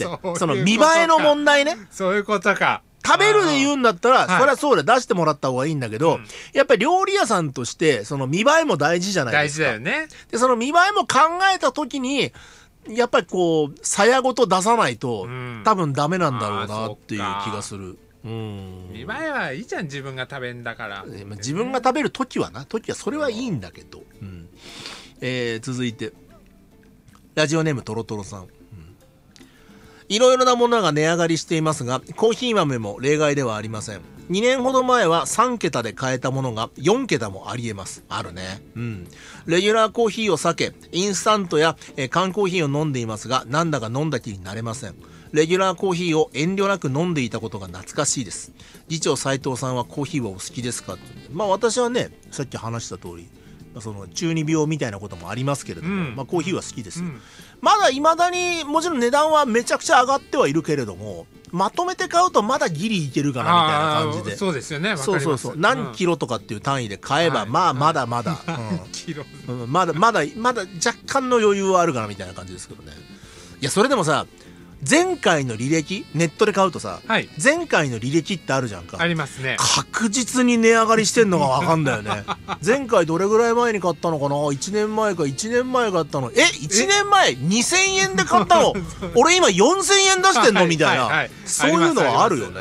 。その見栄えの問題ね。 そういうことか。 食べるで言うんだったら、 はいそりゃそうだ、出してもらった方がいいんだけど、やっぱり料理屋さんとして、その見栄えも大事じゃないですか。 大事だよね。 で、その見栄えも考えたときに、やっぱりこう、鞘ごと出さないと、多分ダメなんだろうなっていう気がする。 見栄えはいいじゃん、自分が食べんだから。 自分が食べるときはそれはいいんだけど。続いて、ラジオネームトロトロさん。いろいろなものが値上がりしていますが、コーヒー豆も例外ではありません。2年ほど前は3桁で買えたものが4桁もありえます。あるね。レギュラーコーヒーを避け、インスタントや缶コーヒーを飲んでいますが、なんだか飲んだ気になれません。レギュラーコーヒーを遠慮なく飲んでいたことが懐かしいです。議長斉藤さんはコーヒーはお好きですか？まあ私はね、さっき話した通り、その中二病みたいなこともありますけれども、まあコーヒーは好きです。まだ未だにもちろん値段はめちゃくちゃ上がってはいるけれども、まとめて買うとまだギリいけるかなみたいな感じで。 そうですよね。 そう何キロとかっていう単位で買えば、まあまだまだ、 キロ、 まだ若干の余裕はあるかなみたいな感じですけどね。いやそれでもさ、前回の履歴ネットで買うとさ、前回の履歴ってあるじゃんか。 ありますね。 確実に値上がりしてんのが分かんだよね。前回どれぐらい前に買ったのかな。1年前か1年前買ったの。1年前2000円で買ったの俺今4000円出してんのみたいな、そういうのはあるよね。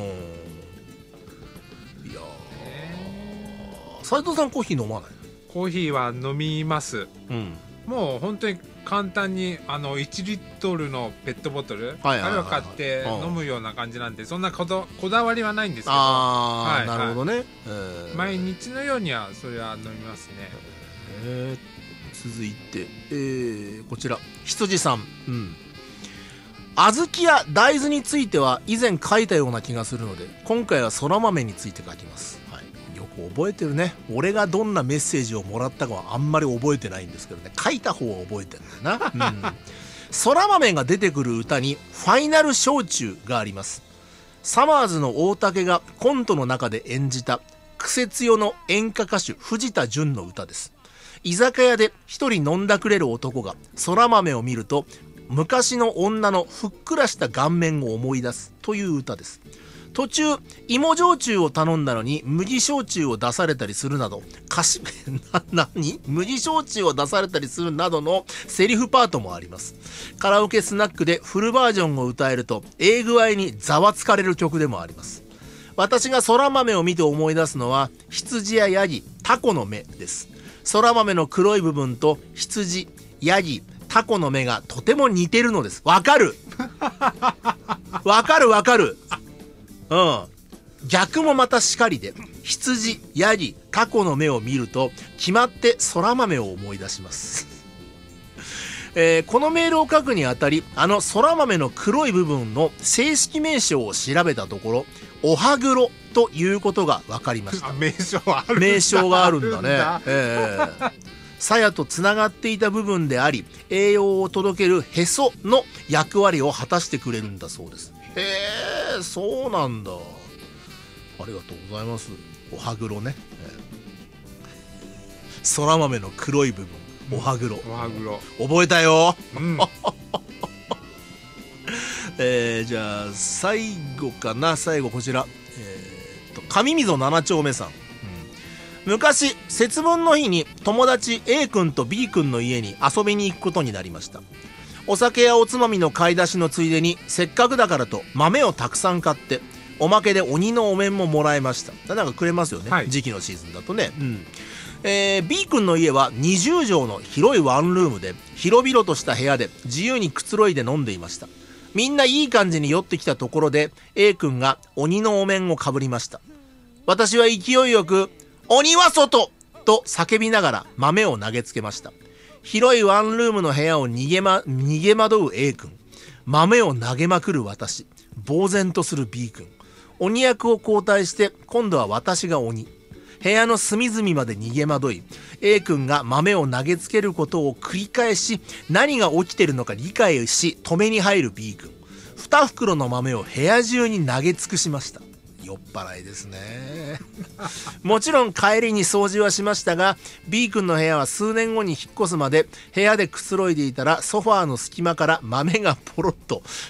いや斉藤さんコーヒー飲まない？ コーヒーは飲みます。もう本当に簡単に1リットルのペットボトルあれを買って飲むような感じなんで、そんなこだわりはないんですけど、 なるほどね。 毎日のようにはそれは飲みますね。 続いて、こちら羊さん。小豆や大豆については以前書いたような気がするので、今回はそら豆について書きます。よく覚えてるね。俺がどんなメッセージをもらったかはあんまり覚えてないんですけどね、書いた方は覚えてるんだよな。そら豆が出てくる歌にファイナル焼酎があります。サマーズの大竹がコントの中で演じたクセ強の演歌歌手藤田純の歌です。居酒屋で一人飲んだくれる男がそら豆を見ると昔の女のふっくらした顔面を思い出すという歌です。途中芋焼酎を頼んだのに麦焼酎を出されたりするなど麦焼酎を出されたりするなどのセリフパートもあります。カラオケスナックでフルバージョンを歌えると具合にざわつかれる曲でもあります。私がそら豆を見て思い出すのは羊やヤギ、タコの目です。そら豆の黒い部分と羊、ヤギ、タコの目がとても似てるのです。わかるわかる。逆もまたしかりで、羊、ヤギ、タコの目を見ると決まってそら豆を思い出します。このメールを書くにあたり、そら豆の黒い部分の正式名称を調べたところ、おはぐろということが分かりました。 名称があるんだね。鞘とつながっていた部分であり、栄養を届けるへその役割を果たしてくれるんだそうです。そうなんだ。ありがとうございます。おはぐろね。そら豆の黒い部分、おはぐろ。覚えたよ。じゃあ最後こちら。上溝7丁目さん。昔節分の日に友達 A 君と B 君の家に遊びに行くことになりました。お酒やおつまみの買い出しのついでにせっかくだからと豆をたくさん買って、おまけで鬼のお面ももらいました。なんかくれますよね、時期のシーズンだとね。B 君の家は20畳の広いワンルームで、広々とした部屋で自由にくつろいで飲んでいました。みんないい感じに酔ってきたところで A 君が鬼のお面をかぶりました。私は勢いよく鬼は外と叫びながら豆を投げつけました。広いワンルームの部屋を逃げ惑う A 君、豆を投げまくる私、呆然とする B 君。鬼役を交代して今度は私が鬼。部屋の隅々まで逃げ惑い、 A 君が豆を投げつけることを繰り返し、何が起きてるのか理解し止めに入る B 君。2袋の豆を部屋中に投げ尽くしました。酔っ払いですね。もちろん帰りに掃除はしましたが、 B 君の部屋は数年後に引っ越すまで部屋でくつろいでいたら、ソファーの隙間から豆がポロッと